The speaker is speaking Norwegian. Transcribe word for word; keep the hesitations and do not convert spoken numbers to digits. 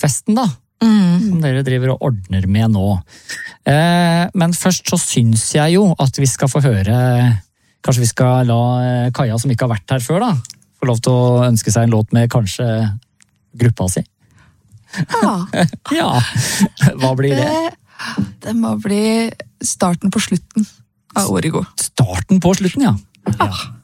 julefesten da, Mm. som dere driver og ordner med nå. Eh, men først så syns jeg jo at vi skal få høre, kanskje vi skal la Kaja, som ikke har vært her før da, få lov til å ønske seg en låt med kanskje gruppa si. Ja. Ja, hva blir det? det? Det må bli starten på slutten av Origo. Starten på slutten, ja. Ja.